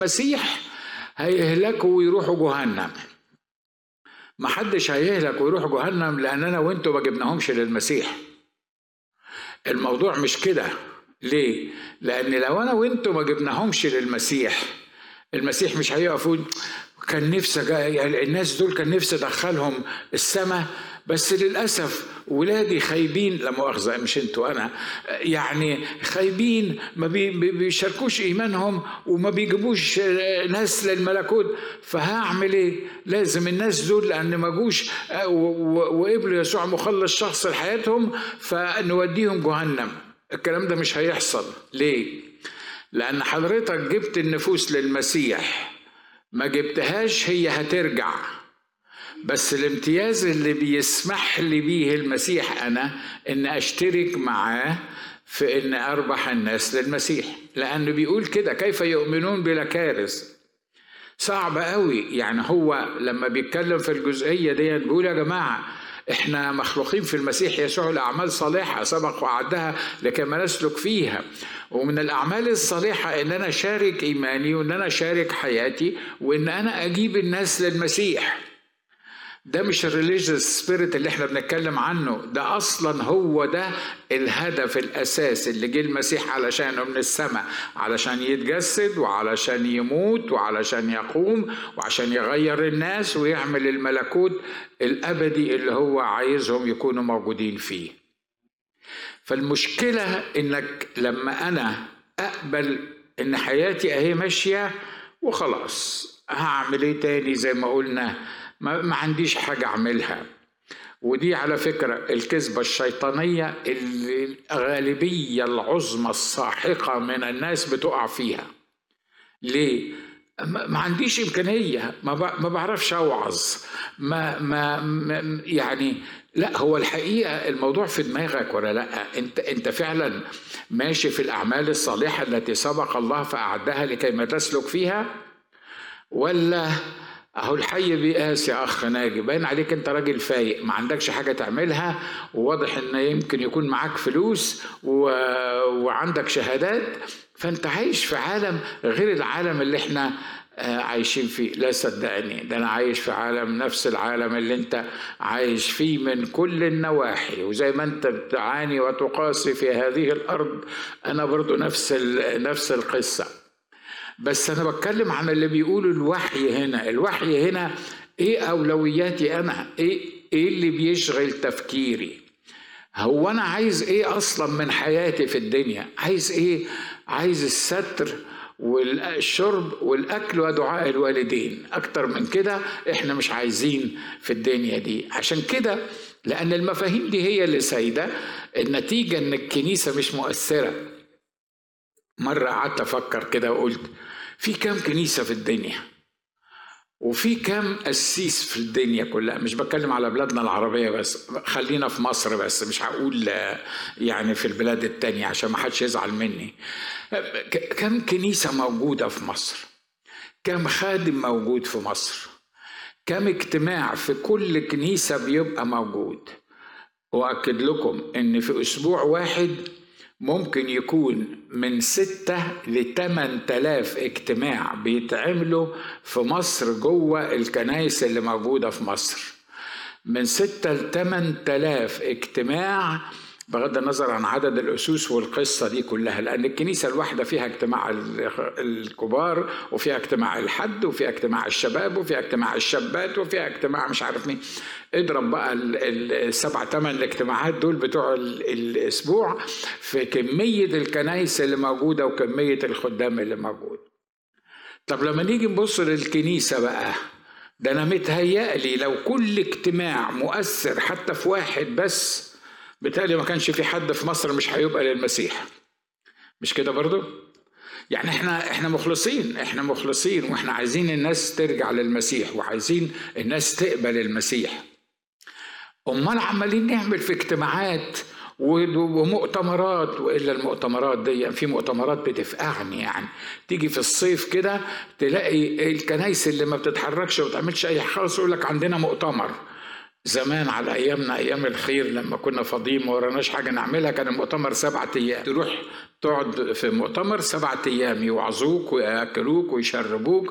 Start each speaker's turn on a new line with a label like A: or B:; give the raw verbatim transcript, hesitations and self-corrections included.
A: المسيح هيهلكوا ويروحوا جهنم. ما حدش هيهلك ويروح جهنم لأننا وانتوا ما جبناهمش للمسيح. الموضوع مش كده. ليه؟ لأن لو أنا وانتوا ما جبناهمش للمسيح، المسيح مش هيقفوا كان نفسي يعني الناس دول كان نفسي ادخلهم السماء، بس للاسف ولادي خايبين، لا مؤاخذه مش انتوا انا، يعني خايبين ما بيشاركوش ايمانهم وما بيجيبوش ناس للملكوت، فهعمل ايه؟ لازم الناس دول لان ما جوش وقبلوا يسوع مخلص شخص لحياتهم فنوديهم جهنم. الكلام ده مش هيحصل. ليه؟ لان حضرتك جبت النفوس للمسيح، ما جبتهاش هي هترجع. بس الامتياز اللي بيسمح لي بيه المسيح أنا إن أشترك معاه في إن أربح الناس للمسيح، لأنه بيقول كده كيف يؤمنون بلا كارث. صعب قوي. يعني هو لما بيتكلم في الجزئية دي بيقول يا جماعة احنا مخلوقين في المسيح يسوع الأعمال صالحة سبق وعدها لكي ما نسلك فيها، ومن الأعمال الصالحة إن أنا شارك إيماني وإن أنا شارك حياتي وإن أنا أجيب الناس للمسيح. ده مش الريليجيوس سبيريت اللي احنا بنتكلم عنه، ده أصلا هو ده الهدف الأساس اللي جه المسيح علشانه من السماء، علشان يتجسد وعلشان يموت وعلشان يقوم وعشان يغير الناس ويعمل الملكوت الأبدي اللي هو عايزهم يكونوا موجودين فيه. فالمشكلة إنك لما أنا أقبل إن حياتي أهي ماشية وخلاص هعمل إيه تاني زي ما قلنا، ما, ما عنديش حاجة أعملها. ودي على فكرة الكذبة الشيطانية اللي الغالبية العظمى الساحقة من الناس بتقع فيها. ليه؟ ما عنديش إمكانية، ما بعرفش أوعظ، ما, ما يعني لا. هو الحقيقة الموضوع في دماغك ولا لا؟ انت, انت فعلا ماشي في الأعمال الصالحة التي سبق الله فأعدها لكي ما تسلك فيها، ولا اهو الحي بيقاس يا اخ ناجي؟ باين عليك انت راجل فايق ما عندكش حاجة تعملها، وواضح ان يمكن يكون معاك فلوس و... وعندك شهادات، فانت عايش في عالم غير العالم اللي احنا عايشين فيه. لا صدقني، ده انا عايش في عالم نفس العالم اللي انت عايش فيه من كل النواحي، وزي ما انت بتعاني وتقاسي في هذه الارض انا برضو نفس ال... نفس القصة. بس أنا بتكلم عن اللي بيقولوا الوحي هنا. الوحي هنا إيه أولوياتي أنا؟ إيه, إيه اللي بيشغل تفكيري؟ هو أنا عايز إيه أصلا من حياتي في الدنيا؟ عايز إيه؟ عايز الستر والشرب والأكل ودعاء الوالدين. أكتر من كده إحنا مش عايزين في الدنيا دي. عشان كده لأن المفاهيم دي هي اللي سايدة، النتيجة إن الكنيسة مش مؤثرة. مرة قعدت أفكر كده وقلت في كام كنيسة في الدنيا وفي كام قسيس في الدنيا كلها؟ مش بتكلم على بلادنا العربية بس، خلينا في مصر بس، مش هقول يعني في البلاد التانية عشان ما حدش يزعل مني. كام كنيسة موجودة في مصر؟ كام خادم موجود في مصر؟ كام اجتماع في كل كنيسة بيبقى موجود؟ وأكد لكم إن في أسبوع واحد ممكن يكون من ستة لتمن تلاف اجتماع بيتعملوا في مصر جوه الكنائس اللي موجودة في مصر. من ستة لتمن تلاف اجتماع بغض النظر عن عدد الأسوس والقصة دي كلها، لأن الكنيسة الواحدة فيها اجتماع الكبار وفيها اجتماع الحد وفيها اجتماع الشباب وفيها اجتماع الشابات وفيها اجتماع مش عارف مين. اضرب بقى السبع ثمان الاجتماعات دول بتوع الأسبوع في كمية الكنائس اللي موجودة وكمية الخدام اللي موجود. طب لما نيجي نبص للكنيسة بقى، ده أنا متهيألي لو كل اجتماع مؤثر حتى في واحد بس، بالتالي ما كانش في حد في مصر مش هيبقى للمسيح. مش كده برضو؟ يعني احنا احنا مخلصين احنا مخلصين واحنا عايزين الناس ترجع للمسيح وعايزين الناس تقبل المسيح. امال عمالين نعمل في اجتماعات ومؤتمرات، والا المؤتمرات دي في مؤتمرات بتفقعني. يعني تيجي في الصيف كده تلاقي الكنايس اللي ما بتتحركش وما بتعملش اي حاجه خالص يقول لك عندنا مؤتمر. زمان على ايامنا، ايام الخير لما كنا فاضيين ما وراناش حاجه نعملها، كان المؤتمر سبعة ايام، تروح تقعد في مؤتمر سبعة ايام يوعظوك وياكلوك ويشربوك